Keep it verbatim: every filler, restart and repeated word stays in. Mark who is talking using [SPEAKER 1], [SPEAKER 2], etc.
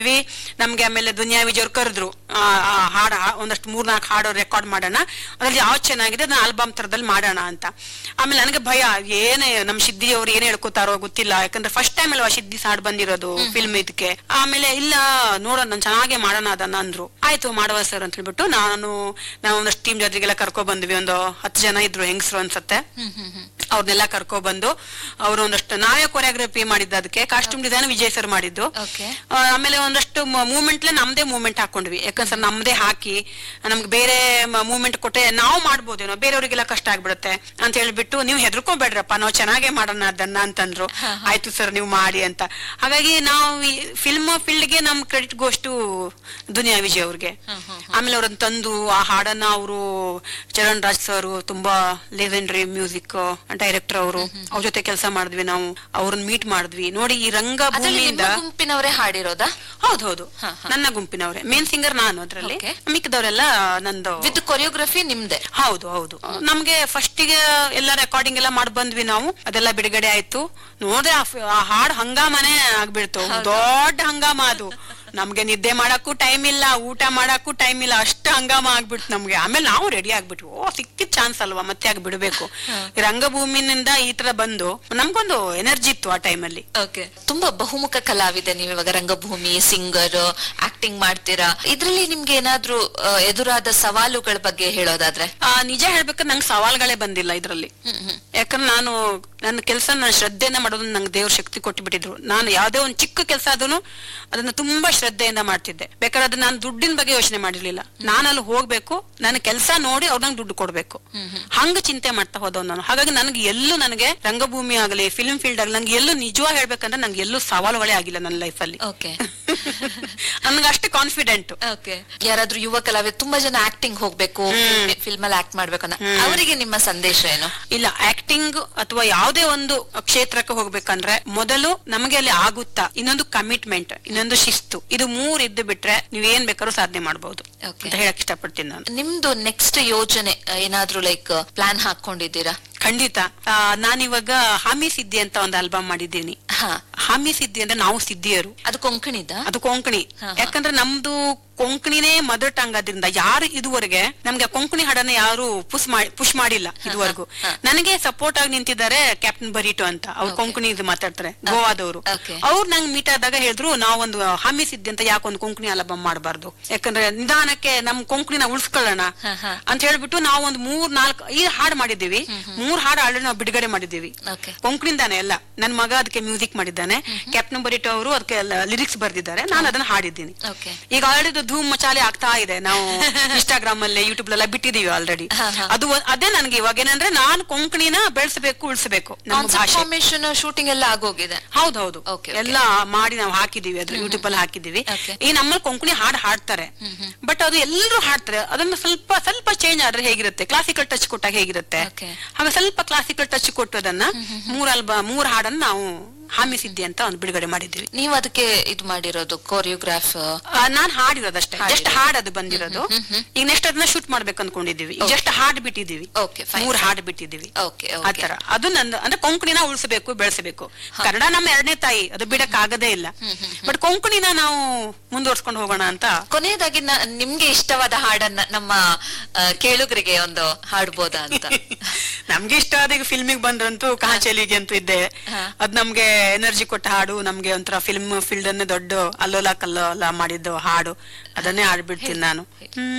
[SPEAKER 1] ನಮ್ಗೆ ಆಮೇಲೆ ದುನಿಯಾ ವಿಜಯ್ ಅವ್ರು ಕರೆದ್ರು, ಹಾಡು ಒಂದಷ್ಟು ಮೂರ್ನಾಲ್ಕು ಹಾಡು ರೆಕಾರ್ಡ್ ಮಾಡೋಣ, ಅದ್ರಲ್ಲಿ ಯಾವ್ದು ಚೆನ್ನಾಗಿದೆ ಅದನ್ನ ಆಲ್ಬಮ್ ತರದಲ್ಲಿ ಮಾಡೋಣ ಅಂತ. ಆಮೇಲೆ ನನಗೆ ಭಯ, ಏನೇ ನಮ್ ಸಿದ್ದಿ ಅವ್ರು ಏನ್ ಹೇಳ್ಕೊತಾರೋ ಗೊತ್ತಿಲ್ಲ, ಯಾಕಂದ್ರೆ ಫಸ್ಟ್ ಟೈಮ್ ಅಲ್ವಾ ಸಿದ್ದಿ ಹಾಡು ಬಂದಿರೋದು ಫಿಲ್ಮ್ ಇದಕ್ಕೆ. ಆಮೇಲೆ ಇಲ್ಲ ನೋಡೋಣ ನಾನು ಚೆನ್ನಾಗೆ ಮಾಡೋಣ ಅದನ್ನ ಅಂದ್ರು. ಆಯ್ತು ಮಾಡುವ ಸರ್ ಅಂತ ಹೇಳ್ಬಿಟ್ಟು ನಾನು ನಾವು ಒಂದಷ್ಟು ಟೀಮ್ ಜೊತೆಗೆಲ್ಲ ಕರ್ಕೊ ಬಂದ್ವಿ. ಒಂದು ಹತ್ತು ಜನ ಇದ್ರು ಹೆಂಗಸರು ಅನ್ಸತ್ತೆ. ಅವ್ರನ್ನೆಲ್ಲ ಕರ್ಕೊ ಬಂದು ಅವ್ರು ಒಂದಷ್ಟು ನಾವೇ ಕೊರಿಯೋಗ್ರಫಿ ಮಾಡಿದ್ದು, ಅದಕ್ಕೆ ಕಾಸ್ಟ್ಯೂಮ್ ಡಿಸೈನ್ ವಿಜಯ್ ಸರ್ ಮಾಡಿದ್ದು. ಆಮೇಲೆ ಒಂದಷ್ಟು ಮೂವ್ಮೆಂಟ್ ನಮ್ದೇ ಮೂವ್ಮೆಂಟ್ ಹಾಕೊಂಡ್ವಿ, ಯಾಕಂದ್ರೆ ನಮ್ದೇ ಹಾಕಿ ನಮ್ಗೆ ಬೇರೆ ಮೂವ್ಮೆಂಟ್ ಕೊಟ್ಟೆ ನಾವು ಮಾಡ್ಬೋದೇನೋ, ಬೇರೆಯವ್ರಿಗೆಲ್ಲ ಕಷ್ಟ ಆಗ್ಬಿಡುತ್ತೆ ಅಂತ ಹೇಳ್ಬಿಟ್ಟು ನೀವು ಹೆದರ್ಕೊಂಬೇಡ್ರಪ್ಪ ನಾವು ಚೆನ್ನಾಗೇ ಮಾಡೋಣ ಅದನ್ನ ಅಂತಂದ್ರು. ಆಯ್ತು ಸರ್ ನೀವು ಮಾಡಿ ಅಂತ. ಹಾಗಾಗಿ ನಾವು ಫಿಲ್ಮ್ ಫೀಲ್ಡ್ ಗೆ ನಮ್ ಕ್ರೆಡಿಟ್ ಗೋಷ್ಟು ದುನಿಯಾ ವಿಜಯ್ ಅವ್ರಿಗೆ. ಆಮೇಲೆ ಅವ್ರನ್ನ ತಂದು ಆ ಹಾಡನ್ನ ಅವರು ಚರಣ್ ರಾಜ್ ಸರ್ ತುಂಬಾ ಲೆಜೆಂಡರಿ ಮ್ಯೂಸಿಕ್ ಡೈರೆಕ್ಟರ್ ಅವರು, ಅವ್ರ ಜೊತೆ ಕೆಲಸ ಮಾಡಿದ್ವಿ ನಾವು, ಅವ್ರನ್ನ ಮೀಟ್ ಮಾಡಿದ್ವಿ. ನೋಡಿ ಈ ರಂಗಭೂಮಿಯಿಂದ
[SPEAKER 2] ಗುಂಪಿನವರೇ ಹಾಡಿರೋದಾ?
[SPEAKER 1] ಹೌದು ಹೌದು, ನನ್ನ ಗುಂಪಿನವರೇ, ಮೇನ್ ಸಿಂಗರ್ ನಾನು ಅದ್ರಲ್ಲಿ, ಮಿಕ್ಕದವರೆಲ್ಲ ನಂದು
[SPEAKER 2] ವಿತ್ ಕೊರಿಯೋಗ್ರಫಿ ನಿಮ್ದೆ.
[SPEAKER 1] ಹೌದು ಹೌದು. ನಮ್ಗೆ ಫಸ್ಟ್ ಗೆ ಎಲ್ಲ ರೆಕಾರ್ಡಿಂಗ್ ಎಲ್ಲ ಮಾಡಿ ಬಂದ್ವಿ ನಾವು, ಅದೆಲ್ಲ ಬಿಡುಗಡೆ ಆಯ್ತು. ನೋಡ್ರೆ ಆ ಹಾಡ್ ಹಂಗಾಮನೆ ಆಗ್ಬಿಡ್ತು, ದೊಡ್ಡ ಹಂಗಾಮ ಅದು. ನಮ್ಗೆ ನಿದ್ದೆ ಮಾಡಕ್ಕೂ ಟೈಮ್ ಇಲ್ಲ, ಊಟ ಮಾಡಕ್ಕೂ ಟೈಮ್ ಇಲ್ಲ, ಅಷ್ಟು ಹಂಗಾಮ ಆಗ್ಬಿಡ್ತು ನಮ್ಗೆ. ಆಮೇಲೆ ನಾವು ರೆಡಿ ಆಗ್ಬಿಟ್ವಿ, ಓ ಸಿಕ್ಕಿದ್ ಚಾನ್ಸ್ ಅಲ್ವಾ ಮತ್ತೆ ಆಗಿ ಬಿಡ್ಬೇಕು. ರಂಗಭೂಮಿನಿಂದ ಈ ತರ ಬಂದು ನಮ್ಗೊಂದು ಎನರ್ಜಿ ಇತ್ತು ಆ ಟೈಮಲ್ಲಿ.
[SPEAKER 2] ಓಕೆ, ತುಂಬಾ ಬಹುಮುಖ ಕಲಾವಿದೆ ನೀವು ಇವಾಗ, ರಂಗಭೂಮಿ, ಸಿಂಗರ್, ಆಕ್ಟಿಂಗ್ ಮಾಡ್ತೀರಾ. ಇದ್ರಲ್ಲಿ ನಿಮ್ಗೆ ಏನಾದ್ರೂ ಎದುರಾದ ಸವಾಲುಗಳ ಬಗ್ಗೆ ಹೇಳೋದಾದ್ರೆ?
[SPEAKER 1] ಆ ನಿಜ ಹೇಳ್ಬೇಕಾದ್ರೆ ನಂಗೆ ಸವಾಲ್ಗಳೇ ಬಂದಿಲ್ಲ ಇದ್ರಲ್ಲಿ. ಯಾಕಂದ್ರೆ ನಾನು ನನ್ನ ಕೆಲಸ ನಾನು ಶ್ರದ್ಧೆಯಿಂದ ಮಾಡೋದನ್ನ ನಂಗೆ ದೇವ್ರ ಶಕ್ತಿ ಕೊಟ್ಟು ಬಿಟ್ಟಿದ್ರು. ನಾನು ಯಾವ್ದೇ ಒಂದು ಚಿಕ್ಕ ಕೆಲಸ ಆದ್ರೂ ಅದನ್ನ ತುಂಬಾ ಶ್ರದ್ಧೆಯಿಂದ ಮಾಡ್ತಿದ್ದೆ. ಬೇಕಾದ್ರೆ ಅದನ್ನ ನಾನು ದುಡ್ಡಿನ ಬಗ್ಗೆ ಯೋಚನೆ ಮಾಡಿರ್ಲಿಲ್ಲ. ನಾನು ಅಲ್ಲಿ ಹೋಗ್ಬೇಕು, ನನ್ನ ಕೆಲಸ ನೋಡಿ ಅವ್ರ ನಂಗೆ ದುಡ್ಡು ಕೊಡ್ಬೇಕು, ಹಂಗ ಚಿಂತೆ ಮಾಡ್ತಾ ಹೋದವ್ ನಾನು. ಹಾಗಾಗಿ ನನಗೆ ಎಲ್ಲೂ ನನಗೆ ರಂಗಭೂಮಿ ಆಗಲಿ ಫಿಲ್ಮ್ ಫೀಲ್ಡ್ ಆಗಲಿ ನಂಗೆ ಎಲ್ಲೂ ನಿಜವಾಗಿ ಹೇಳ್ಬೇಕಂದ್ರೆ ನಂಗೆ ಎಲ್ಲೂ ಸವಾಲುಗಳೇ ಆಗಿಲ್ಲ ನನ್ನ ಲೈಫ್ ಅಲ್ಲಿ. ನನ್ಗೆ ಅಷ್ಟೇ ಕಾನ್ಫಿಡೆಂಟ್.
[SPEAKER 2] ಯಾರಾದ್ರೂ ಯುವ ಕಲಾವಿದ ತುಂಬಾ ಜನ ಆಕ್ಟಿಂಗ್ ಹೋಗ್ಬೇಕು, ಫಿಲ್ಮ್ ಅಲ್ಲಿ ಆಕ್ಟ್ ಮಾಡ್ಬೇಕು ಅನ್ನೋ ಅವರಿಗೆ ನಿಮ್ಮ ಸಂದೇಶ ಏನು?
[SPEAKER 1] ಇಲ್ಲ, ಆಕ್ಟಿಂಗ್ ಅಥವಾ ಯಾವುದೇ ಒಂದು ಕ್ಷೇತ್ರಕ್ಕೆ ಹೋಗ್ಬೇಕಂದ್ರೆ ಮೊದಲು ನಮಗೆ ಅಲ್ಲಿ ಆಗುತ್ತಾ, ಇನ್ನೊಂದು ಕಮಿಟ್ಮೆಂಟ್, ಇನ್ನೊಂದು ಶಿಸ್ತು, ಇದು ಮೂರ್ ಇದ್ದು ಬಿಟ್ರೆ ನೀವ್ ಏನ್ ಬೇಕಾದ್ರೂ ಸಾಧನೆ ಮಾಡಬಹುದು ಅಂತ ಹೇಳಕ್ ಇಷ್ಟಪಡ್ತೀನಿ ನಾನು.
[SPEAKER 2] ನಿಮ್ದು ನೆಕ್ಸ್ಟ್ ಯೋಜನೆ ಏನಾದ್ರೂ ಲೈಕ್ ಪ್ಲಾನ್ ಹಾಕೊಂಡಿದ್ದೀರಾ?
[SPEAKER 1] ಖಂಡಿತ. ನಾನಿವಾಗ ಹಾಮಿ ಸಿದ್ದಿ ಅಂತ ಒಂದು ಆಲ್ಬಮ್ ಮಾಡಿದ್ದೀನಿ. ಹಾಮಿ ಸಿದ್ದಿ ಅಂದ್ರೆ ನಾವು ಸಿದ್ದಿಯರು.
[SPEAKER 2] ಅದು ಕೊಂಕಣಿದ?
[SPEAKER 1] ಅದು ಕೊಂಕಣಿ. ಯಾಕಂದ್ರೆ ನಮ್ದು ಕೊಂಕಣಿನೇ ಮದರ್ ಟಂಗ್. ಆದ್ರಿಂದ ಯಾರು ಇದುವರೆಗೆ ನಮ್ಗೆ ಕೊಂಕಣಿ ಹಾಡನ್ನ ಯಾರು ಪುಷ್ ಮಾಡಿ ಪುಷ್ ಮಾಡಿಲ್ಲ ಇದುವರೆಗೂ. ನನಗೆ ಸಪೋರ್ಟ್ ಆಗಿ ನಿಂತಿದ್ದಾರೆ ಕ್ಯಾಪ್ಟನ್ ಬರೀಟೋ ಅಂತ, ಅವ್ರು ಕೊಂಕಣಿ ಮಾತಾಡ್ತಾರೆ, ಗೋವಾದವರು. ಅವ್ರು ನಂಗೆ ಮೀಟ್ ಆದಾಗ ಹೇಳಿದ್ರು ನಾವೊಂದು ಹಾಮಿ ಸಿದ್ದಿ ಅಂತ ಯಾಕೊಂದು ಕೊಂಕಣಿ ಆಲ್ಬಮ್ ಮಾಡಬಾರ್ದು, ಯಾಕಂದ್ರೆ ನಿಧಾನಕ್ಕೆ ನಮ್ ಕೊಂಕಣಿನ ಉಳಿಸ್ಕೊಳ್ಳೋಣ ಅಂತ ಹೇಳ್ಬಿಟ್ಟು ನಾವು ಒಂದು ಮೂರ್ ನಾಲ್ಕು ಈ ಹಾಡು ಮಾಡಿದ್ದೀವಿ. ಮೂರ್ ಹಾಡು ಆಲ್ರೆಡಿ ನಾವು ಬಿಡುಗಡೆ ಮಾಡಿದ್ದೀವಿ ಕೊಂಕಣಿಂದಾನೆ ಎಲ್ಲ. ನನ್ ಮಗ ಅದಕ್ಕೆ ಮ್ಯೂಸಿಕ್ ಮಾಡಿದ್ದಾನೆ, ಕ್ಯಾಪ್ಟನ್ ಬರೀಟೋ ಅವರು ಅದಕ್ಕೆ ಲಿರಿಕ್ಸ್ ಬರ್ದಿದ್ದಾರೆ, ನಾನು ಅದನ್ನ ಹಾಡಿದ್ದೀನಿ. ಈಗ ಆಲ್ರೆಡಿ ಧೂಮ್ ಮಚಾಲೆ ಆಗ್ತಾ ಇದೆ. ನಾವು ಇನ್ಸ್ಟಾಗ್ರಾಮ್ ಅಲ್ಲಿ ಯೂಟ್ಯೂಬ್ ಎಲ್ಲ ಬಿಟ್ಟಿದೀವಿ ಆಲ್ರೆಡಿ. ಅದು ಅದೇ ನನ್ಗೆ ಇವಾಗ ಏನಂದ್ರೆ ನಾನು ಕೊಂಕಣಿನ ಬೆಳೆಸಬೇಕು, ಉಳಿಸಬೇಕು. ನಮ್ಮ ಭಾಷೆ
[SPEAKER 2] ಶೂಟಿಂಗ್ ಎಲ್ಲ ಆಗೋಗಿದೆ.
[SPEAKER 1] ಹೌದೌದು, ಎಲ್ಲ ಮಾಡಿ ನಾವು ಹಾಕಿದೀವಿ, ಅದ್ರ ಯೂಟ್ಯೂಬ್ ಅಲ್ಲಿ ಹಾಕಿದೀವಿ. ಈ ನಮ್ಮಲ್ಲಿ ಕೊಂಕಣಿ ಹಾಡು ಹಾಡ್ತಾರೆ, ಬಟ್ ಅದು ಎಲ್ಲರೂ ಹಾಡ್ತಾರೆ. ಅದನ್ನ ಸ್ವಲ್ಪ ಸ್ವಲ್ಪ ಚೇಂಜ್ ಆದ್ರೆ ಹೇಗಿರುತ್ತೆ, ಕ್ಲಾಸಿಕಲ್ ಟಚ್ ಕೊಟ್ಟಾಗ ಹೇಗಿರುತ್ತೆ, ಹಾಗೆ ಸ್ವಲ್ಪ ಕ್ಲಾಸಿಕಲ್ ಟಚ್ ಕೊಟ್ಟು ಅದನ್ನ ಮೂರ್ ಅಲ್ಬ ಮೂರ್ ಹಾಡನ್ನ ನಾವು ಹಾಮಿ ಸಿದ್ದಿ ಅಂತ ಒಂದು ಬಿಡುಗಡೆ ಮಾಡಿದ್ದೀವಿ.
[SPEAKER 2] ನೀವು ಅದಕ್ಕೆ ಇದು ಮಾಡಿರೋದು ಕೊರಿಯೋಗ್ರಾಫ್?
[SPEAKER 1] ನಾನ್ ಹಾಡಿರೋದಷ್ಟೇ, ಜಸ್ಟ್ ಹಾಡದು ಬಂದಿರೋದು. ಈಗ ನೆಕ್ಸ್ಟ್ ಅದನ್ನ ಶೂಟ್ ಮಾಡ್ಬೇಕು ಅನ್ಕೊಂಡಿದೀವಿ. ಜಸ್ಟ್ ಹಾಡ್ ಬಿಟ್ಟಿದೀವಿ, ಮೂರ್ ಹಾಡ್ ಬಿಟ್ಟಿದೀವಿ ಆತರ. ಅದು ನಂದು ಅಂದ್ರೆ ಕೊಂಕಣಿನ ಉಳಿಸಬೇಕು, ಬೆಳೆಸಬೇಕು. ಕನ್ನಡ ನಮ್ಮ ಎರಡನೇ ತಾಯಿ, ಅದು ಬಿಡಕ್ ಆಗದೇ ಇಲ್ಲ. ಬಟ್ ಕೊಂಕಣಿನ ನಾವು ಮುಂದುವರ್ಸ್ಕೊಂಡು ಹೋಗೋಣ ಅಂತ.
[SPEAKER 2] ಕೊನೆಯದಾಗಿ ನಿಮ್ಗೆ ಇಷ್ಟವಾದ ಹಾಡನ್ನ ನಮ್ಮ ಕೇಳುಗರಿಗೆ ಒಂದು ಹಾಡ್ಬೋದಾ ಅಂತ?
[SPEAKER 1] ನಮ್ಗೆ ಇಷ್ಟ ಆದ ಈಗ ಫಿಲ್ಮಿಗೆ ಬಂದ್ರಂತೂ ಕಹಾಚಲಿಗೆ ಅಂತೂ ಇದ್ದೆ. ಅದ್ ನಮ್ಗೆ ಎನರ್ಜಿ ಕೊಟ್ಟ ಹಾಡು, ನಮ್ಗೆ ಒಂಥರ ಫಿಲ್ಮ್ ಫೀಲ್ಡ್ ಅನ್ನೇ ದೊಡ್ಡ ಅಲ್ಲೋಲ ಕಲ್ಲೋಲ ಮಾಡಿದ್ದು ಹಾಡು, ಅದನ್ನೇ ಹಾಡ್ಬಿಡ್ತೀನಿ ನಾನು.